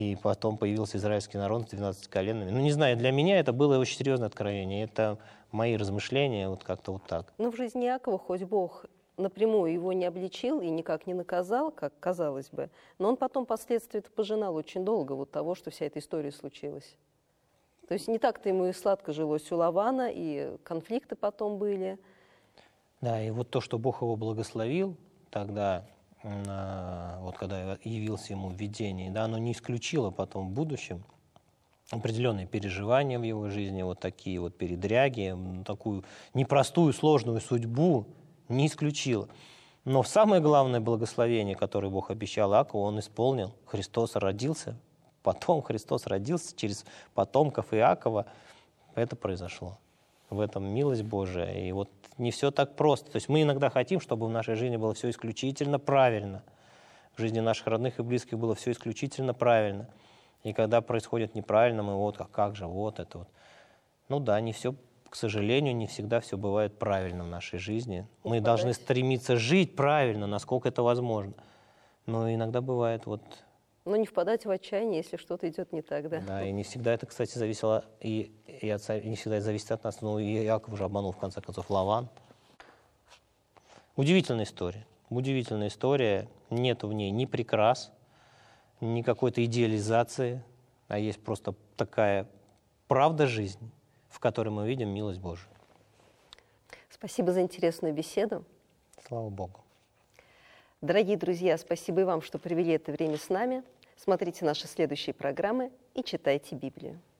И потом появился израильский народ с 12 коленами. Ну, не знаю, для меня это было очень серьезное откровение. Это мои размышления, вот как-то вот так. Но в жизни Иакова хоть Бог напрямую его не обличил и никак не наказал, как казалось бы, но он потом последствия пожинал очень долго вот того, что вся эта история случилась. То есть не так-то ему и сладко жилось у Лавана, и конфликты потом были. Да, и вот то, что Бог его благословил тогда, вот когда явился ему в видении, да, оно не исключило потом в будущем определенные переживания в его жизни, вот такие вот передряги, такую непростую, сложную судьбу не исключило. Но самое главное благословение, которое Бог обещал Иакову, он исполнил. Христос родился, потом Христос родился через потомков Иакова. Это произошло. В этом милость Божия. И вот не все так просто. То есть мы иногда хотим, чтобы в нашей жизни было все исключительно правильно. В жизни наших родных и близких было все исключительно правильно. И когда происходит неправильно, мы вот, как же, вот это вот. Ну да, не все, к сожалению, не всегда все бывает правильно в нашей жизни. Мы должны стремиться жить правильно, насколько это возможно. Но иногда бывает вот... Но не впадать в отчаяние, если что-то идет не так, да? Да, и не всегда это, кстати, зависело и не всегда это зависит от нас. Ну, и Иаков уже обманул, в конце концов, Лаван. Удивительная история. Удивительная история. Нет в ней ни прикрас, ни какой-то идеализации, а есть просто такая правда жизни, в которой мы видим милость Божию. Спасибо за интересную беседу. Слава Богу. Дорогие друзья, спасибо и вам, что провели это время с нами. Смотрите наши следующие программы и читайте Библию.